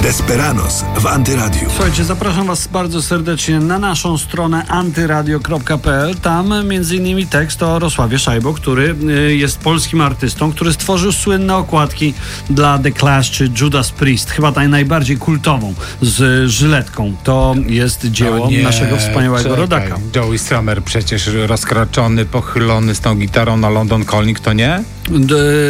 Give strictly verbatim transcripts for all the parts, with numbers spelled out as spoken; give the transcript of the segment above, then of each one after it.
Desperados w Antyradiu. Słuchajcie, zapraszam was bardzo serdecznie na naszą stronę antyradio kropka p l. Tam między innymi tekst o Rosławie Szajbo, który jest polskim artystą, który stworzył słynne okładki dla The Clash czy Judas Priest. Chyba ta najbardziej kultową, z żyletką. To jest dzieło no nie, naszego wspaniałego czekaj. rodaka. Joey Strummer przecież rozkraczony, pochylony z tą gitarą na London Calling, to nie? D-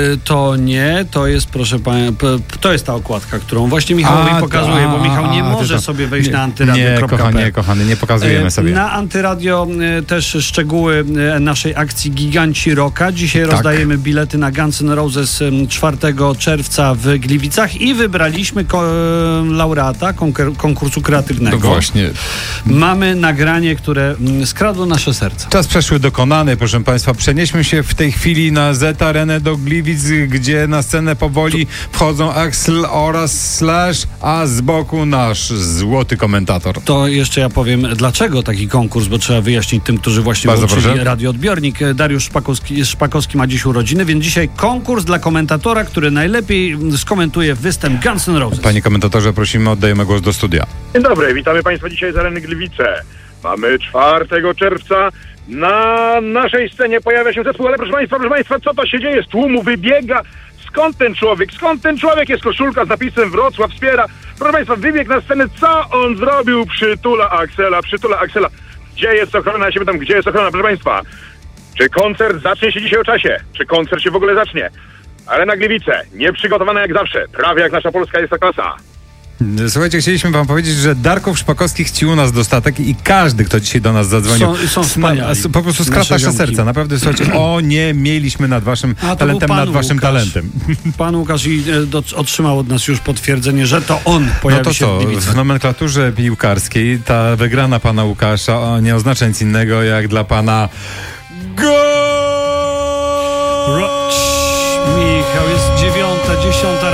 to nie, to jest, proszę pana, p- to jest ta okładka, którą właśnie Michałowi A, pokazuję, a, bo Michał nie a, może to, sobie wejść nie, na antyradio kropka p l. Nie, kochany, nie, kochany, nie pokazujemy sobie. Na Antyradio też szczegóły naszej akcji Giganci Rocka. Dzisiaj tak. rozdajemy bilety na Guns N' Roses czwartego czerwca w Gliwicach i wybraliśmy ko- laureata konkur- konkursu kreatywnego. No właśnie. Mamy nagranie, które skradło nasze serca. Czas przeszły dokonany, proszę Państwa. Przenieśmy się w tej chwili na Z Arenę do Gliwic, gdzie na scenę powoli wchodzą Axl oraz Slash, a z boku nasz złoty komentator. To jeszcze ja powiem, dlaczego taki konkurs, bo trzeba wyjaśnić tym, którzy właśnie Bardzo włączyli proszę. radioodbiornik. Dariusz Szpakowski, Szpakowski ma dziś urodziny, więc dzisiaj konkurs dla komentatora, który najlepiej skomentuje występ Guns N' Roses. Panie komentatorze, prosimy, oddajemy głos do studia. Dzień dobry, witamy Państwa dzisiaj z Areny Gliwice. Mamy czwartego czerwca. Na naszej scenie pojawia się zespół, ale proszę Państwa, proszę Państwa, co to się dzieje? Z tłumu wybiega. Skąd ten człowiek? Skąd ten człowiek? Jest koszulka z napisem Wrocław wspiera. Proszę Państwa, wybiegł na scenę. Co on zrobił? Przytula Axela, przytula Axela. Gdzie jest ochrona? Ja się pytam, gdzie jest ochrona? Proszę Państwa, czy koncert zacznie się dzisiaj o czasie? Czy koncert się w ogóle zacznie? Arena Gliwice, nieprzygotowana jak zawsze. Prawie jak nasza Polska jest ta klasa. Słuchajcie, chcieliśmy wam powiedzieć, że Darków Szpakowski chci u nas dostatek i każdy, kto dzisiaj do nas zadzwonił, Są, są wspaniali. po prostu skraca Nasze się ziomki. serca. Naprawdę, słuchajcie, o nie mieliśmy nad waszym A, to talentem, był pan nad waszym Łukasz. talentem. Pan Łukasz i, e, do, otrzymał od nas już potwierdzenie, że to on pojawi No to się co, w Gliwicach. w nomenklaturze piłkarskiej ta wygrana pana Łukasza o, nie oznacza nic innego jak dla pana gol! Ro- Cii, Michał, jest dziewiąta, dziesiąta